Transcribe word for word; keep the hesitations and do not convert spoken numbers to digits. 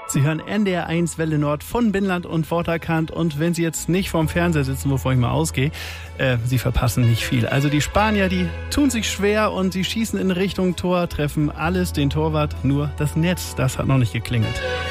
Sie hören N D R eins Welle Nord von Binnenland und Vorderkant. Und wenn Sie jetzt nicht vorm Fernseher sitzen, wovor ich mal ausgehe, äh, Sie verpassen nicht viel. Also die Spanier, die tun sich schwer und sie schießen in Richtung Tor, treffen alles den Torwart, nur das Netz, das hat noch nicht geklingelt.